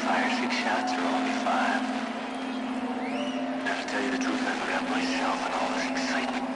fire 6 shots or only 5? Now, to tell you the truth, I forgot myself and all this excitement.